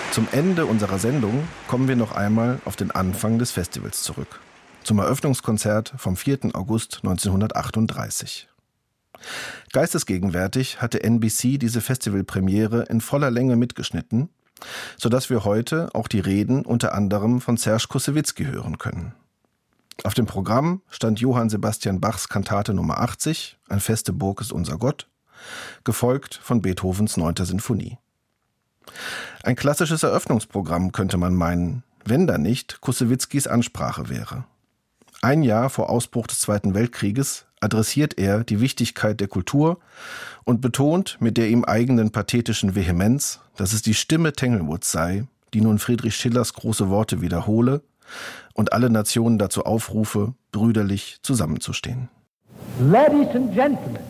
Zum Ende unserer Sendung kommen wir noch einmal auf den Anfang des Festivals zurück. Zum Eröffnungskonzert vom 4. August 1938. Geistesgegenwärtig hatte NBC diese Festivalpremiere in voller Länge mitgeschnitten, sodass wir heute auch die Reden unter anderem von Serge Koussewitzky hören können. Auf dem Programm stand Johann Sebastian Bachs Kantate Nummer 80, Ein feste Burg ist unser Gott, gefolgt von Beethovens 9. Sinfonie. Ein klassisches Eröffnungsprogramm könnte man meinen, wenn da nicht Koussewitzkys Ansprache wäre. Ein Jahr vor Ausbruch des Zweiten Weltkrieges adressiert er die Wichtigkeit der Kultur und betont mit der ihm eigenen pathetischen Vehemenz, dass es die Stimme Tanglewoods sei, die nun Friedrich Schillers große Worte wiederhole und alle Nationen dazu aufrufe, brüderlich zusammenzustehen. Ladies and Gentlemen,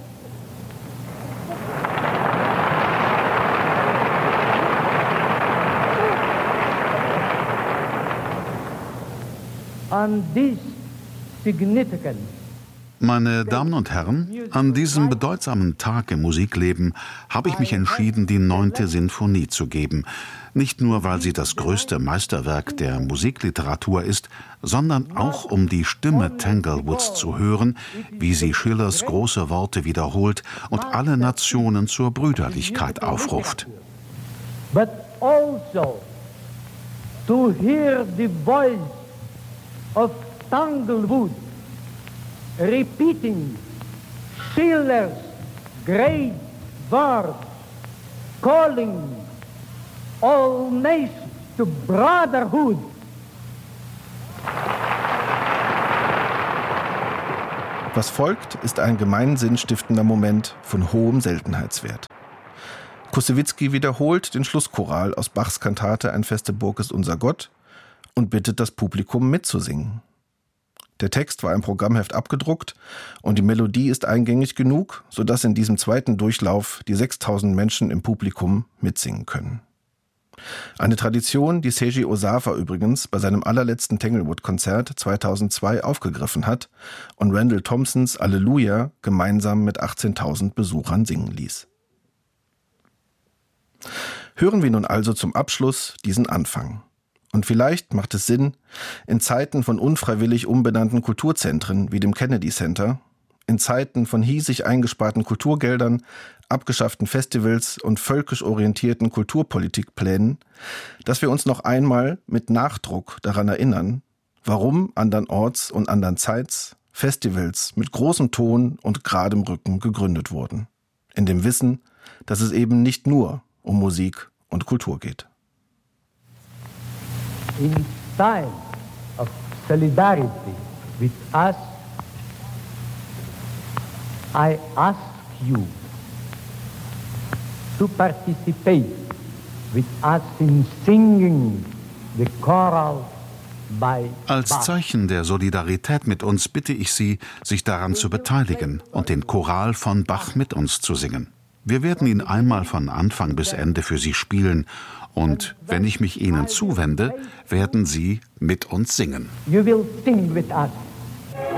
on this significant Meine Damen und Herren, an diesem bedeutsamen Tag im Musikleben habe ich mich entschieden, die 9. Sinfonie zu geben. Nicht nur, weil sie das größte Meisterwerk der Musikliteratur ist, sondern auch, um die Stimme Tanglewoods zu hören, wie sie Schillers große Worte wiederholt und alle Nationen zur Brüderlichkeit aufruft. but also to hear the voice of Tanglewood repeating Schiller's great words, calling all nations to brotherhood. Was folgt, ist ein gemeinsinnstiftender Moment von hohem Seltenheitswert. Koussewitzky wiederholt den Schlusschoral aus Bachs Kantate Ein feste Burg ist unser Gott und bittet das Publikum mitzusingen. Der Text war im Programmheft abgedruckt und die Melodie ist eingängig genug, sodass in diesem zweiten Durchlauf die 6000 Menschen im Publikum mitsingen können. Eine Tradition, die Seiji Ozawa übrigens bei seinem allerletzten Tanglewood-Konzert 2002 aufgegriffen hat und Randall Thompsons Alleluja gemeinsam mit 18.000 Besuchern singen ließ. Hören wir nun also zum Abschluss diesen Anfang. Und vielleicht macht es Sinn, in Zeiten von unfreiwillig umbenannten Kulturzentren wie dem Kennedy Center, in Zeiten von hiesig eingesparten Kulturgeldern, abgeschafften Festivals und völkisch orientierten Kulturpolitikplänen, dass wir uns noch einmal mit Nachdruck daran erinnern, warum andernorts und andernzeits Festivals mit großem Ton und geradem Rücken gegründet wurden. In dem Wissen, dass es eben nicht nur um Musik und Kultur geht. In time of solidarity with us, I ask you to participate with us in singing the choral by Als Bach. Zeichen der Solidarität mit uns bitte ich Sie, sich daran zu beteiligen und den Choral von Bach mit uns zu singen. Wir werden ihn einmal von Anfang bis Ende für Sie spielen und wenn ich mich Ihnen zuwende, werden Sie mit uns singen. You will sing with us.